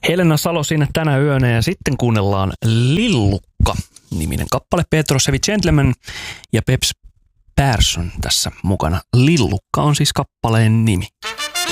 Helena Salo siinä tänä yönä ja sitten kuunnellaan Lillukka-niminen kappale. Petro Sevi Gentleman ja Peps Persson tässä mukana. Lillukka on siis kappaleen nimi.